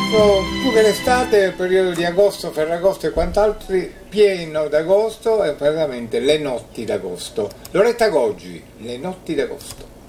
più che l'estate, il periodo di agosto, Ferragosto e quant'altri, pieno d'agosto e praticamente le notti d'agosto. Loretta Goggi, le notti d'agosto.